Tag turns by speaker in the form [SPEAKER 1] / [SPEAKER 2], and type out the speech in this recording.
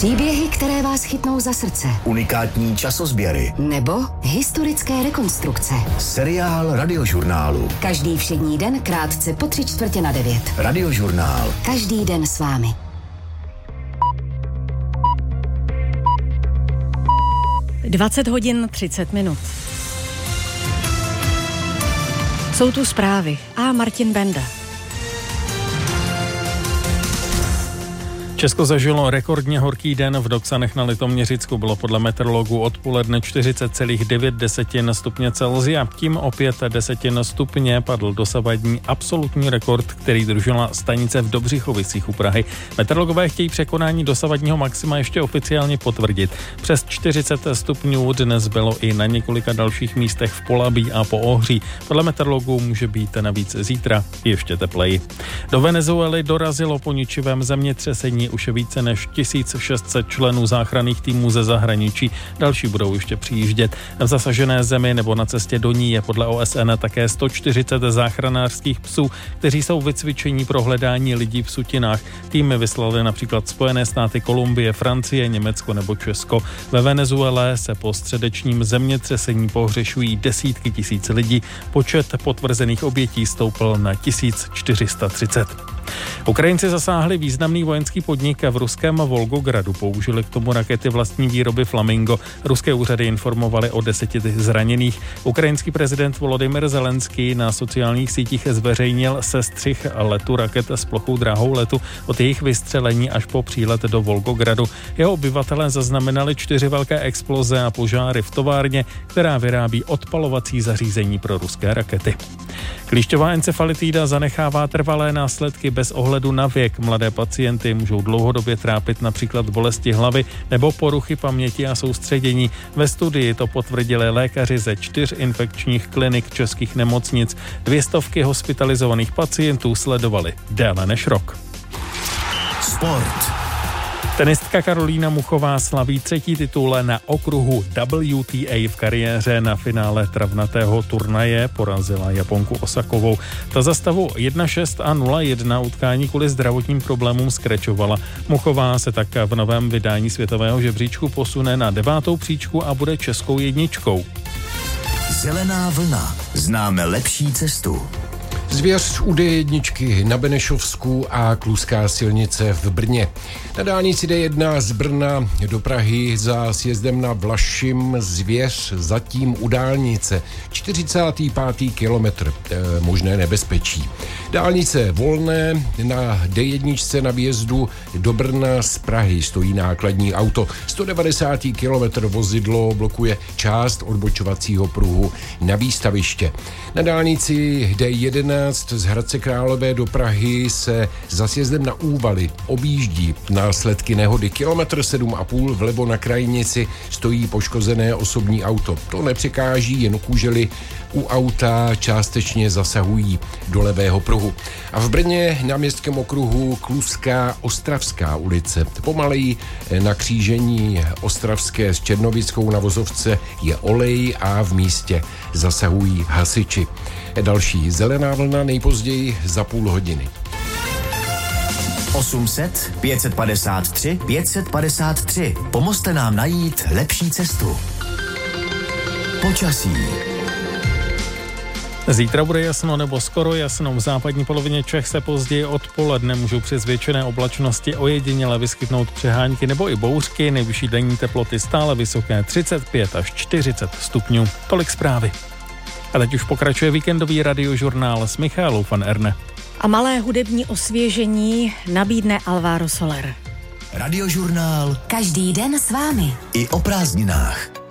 [SPEAKER 1] Příběhy, které vás chytnou za srdce.
[SPEAKER 2] Unikátní časozběry.
[SPEAKER 1] Nebo historické rekonstrukce.
[SPEAKER 2] Seriál Radiožurnálu.
[SPEAKER 1] Každý všední den krátce po 8:45.
[SPEAKER 2] Radiožurnál.
[SPEAKER 1] Každý den s vámi.
[SPEAKER 3] Dvacet hodin 30 minut. Jsou tu zprávy a Martin Benda.
[SPEAKER 4] Česko zažilo rekordně horký den. V Doksanech na Litoměřicku bylo podle meteorologů odpoledne 40,9 stupně Celsia. Tím o 0,5 stupně padl dosavadní absolutní rekord, který držela stanice v Dobřichovicích u Prahy. Meteorologové chtějí překonání dosavadního maxima ještě oficiálně potvrdit. Přes 40 stupňů dnes bylo i na několika dalších místech v Polabí a po Ohří. Podle meteorologů může být navíc zítra ještě tepleji. Do Venezuely dorazilo po ničivém zemětřesení už více než 1600 členů záchranných týmů ze zahraničí. Další budou ještě přijíždět. V zasažené zemi nebo na cestě do ní je podle OSN také 140 záchranářských psů, kteří jsou vycvičení pro hledání lidí v sutinách. Týmy vyslaly například Spojené státy, Kolumbie, Francie, Německo nebo Česko. Ve Venezuele se po středečním zemětřesení pohřešují desítky tisíc lidí. Počet potvrzených obětí stoupl na 1430. Ukrajinci zasáhli významný vojenský podnik v ruském Volgogradu. Použili k tomu rakety vlastní výroby Flamingo. Ruské úřady informovaly o 10 zraněných. Ukrajinský prezident Volodymyr Zelenský na sociálních sítích zveřejnil sestřih letu raket s plochou dráhou letu od jejich vystřelení až po přílet do Volgogradu. Jeho obyvatelé zaznamenali 4 velké exploze a požáry v továrně, která vyrábí odpalovací zařízení pro ruské rakety. Klíšťová encefalitída zanechává trvalé následky bez ohledu na věk. Mladé pacienty můžou dlouhodobě trápit například bolesti hlavy nebo poruchy paměti a soustředění. Ve studii to potvrdili lékaři ze 4 infekčních klinik českých nemocnic. 200 hospitalizovaných pacientů sledovali déle než rok.
[SPEAKER 2] Sport.
[SPEAKER 4] Tenistka Karolína Muchová slaví 3. titul na okruhu WTA v kariéře. Na finále travnatého turnaje porazila Japonku Osakovou. Ta za stavu 1-6 a 0-1 utkání kvůli zdravotním problémům skrečovala. Muchová se tak v novém vydání světového žebříčku posune na 9. příčku a bude českou jedničkou.
[SPEAKER 2] Zelená vlna. Známe lepší cestu.
[SPEAKER 5] Zvěř u D1 na Benešovsku a Kluská silnice v Brně. Na dálnici D1 z Brna do Prahy za sjezdem na Vlašim zvěř zatím u dálnice. 45. kilometr, možné nebezpečí. Dálnice volné na D1 na výjezdu do Brna z Prahy stojí nákladní auto. 190. kilometr vozidlo blokuje část odbočovacího pruhu na výstaviště. Na dálnici D11 z Hradce Králové do Prahy se za sjezdem na Úvaly objíždí následky nehody. 7,5 km vlevo na krajnici stojí poškozené osobní auto. To nepřekáží, jen kůžely u auta částečně zasahují do levého pruhu. A v Brně na městském okruhu Kluská Ostravská ulice. Pomaleji na křížení Ostravské s Černovickou na vozovce je olej a v místě zasahují hasiči. Další zelená vlna nejpozději za půl hodiny.
[SPEAKER 2] 800 553 553. Pomozte nám najít lepší cestu. Počasí.
[SPEAKER 4] Zítra bude jasno nebo skoro jasno. V západní polovině Čech se později odpoledne můžou při zvětšené oblačnosti ojediněle vyskytnout přehánky nebo i bouřky. Nejvyšší denní teploty stále vysoké 35 až 40 stupňů. Tolik zprávy. A teď už pokračuje víkendový radiožurnál s Michálou van Erne.
[SPEAKER 3] A malé hudební osvěžení nabídne Alvaro Soler.
[SPEAKER 2] Radiožurnál.
[SPEAKER 1] Každý den s vámi.
[SPEAKER 2] I o prázdninách.